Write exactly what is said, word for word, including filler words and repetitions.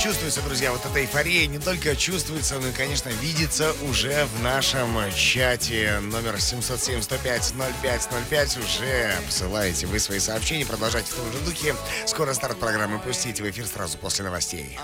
чувствуется, друзья, вот эта эйфория не только чувствуется, но и, конечно, видится уже в нашем чате. Номер семь семь семь сто пять ноль пять ноль пять. Уже посылаете вы свои сообщения. Продолжайте в том же духе. Скоро старт программы. Пустите в эфир сразу после новостей.